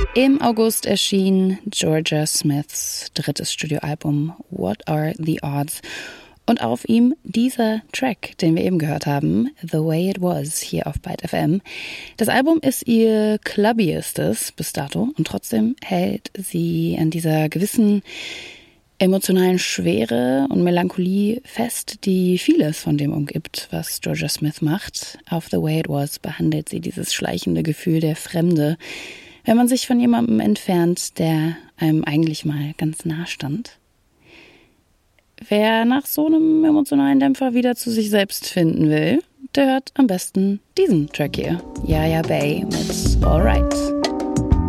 Im August erschien Jorja Smiths drittes Studioalbum What Are the Odds? Und auf ihm dieser Track, den wir eben gehört haben, The Way It Was, hier auf Byte FM. Das Album ist ihr clubbiestes bis dato und trotzdem hält sie an dieser gewissen emotionalen Schwere und Melancholie fest, die vieles von dem umgibt, was Jorja Smith macht. Auf The Way It Was behandelt sie dieses schleichende Gefühl der Fremde, wenn man sich von jemandem entfernt, der einem eigentlich mal ganz nah stand. Wer nach so einem emotionalen Dämpfer wieder zu sich selbst finden will, der hört am besten diesen Track hier. Yaya Bay mit Alright.